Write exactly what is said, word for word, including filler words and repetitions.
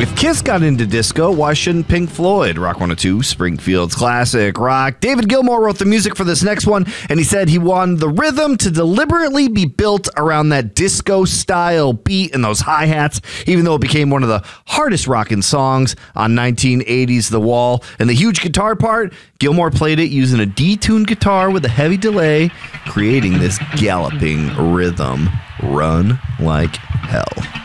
If Kiss got into disco, why shouldn't Pink Floyd? Rock one oh two, Springfield's classic rock. David Gilmour wrote the music for this next one, and he said he wanted the rhythm to deliberately be built around that disco-style beat and those hi-hats, even though it became one of the hardest rockin' songs on nineteen eighties The Wall. And the huge guitar part, Gilmour played it using a detuned guitar with a heavy delay, creating this galloping rhythm. Run like hell.